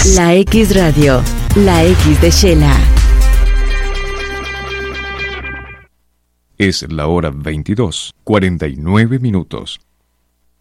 La X Radio, la X de Shela. Es la hora 22:49.